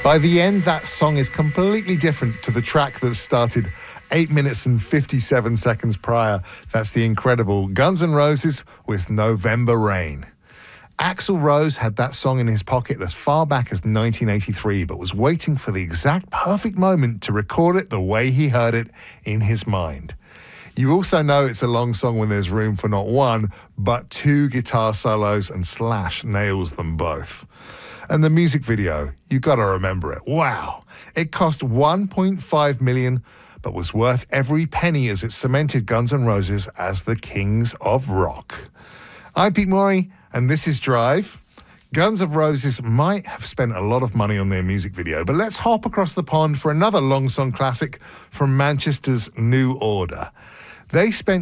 By the end, that song is completely different to the track that started 8 minutes and 57 seconds prior. That's the incredible Guns N' Roses with November Rain. Axl Rose had that song in his pocket as far back as 1983, but was waiting for the exact perfect moment to record it the way he heard it in his mind. You also know it's a long song when there's room for not one, but two guitar solos, and Slash nails them both. And the music video, you gotta remember it. Wow. It cost $1.5 million, but was worth every penny as it cemented Guns N' Roses as the kings of rock. I'm Pete Morey, and this is Drive. Guns N' Roses might have spent a lot of money on their music video, but let's hop across the pond for another long song classic from Manchester's New Order. They spent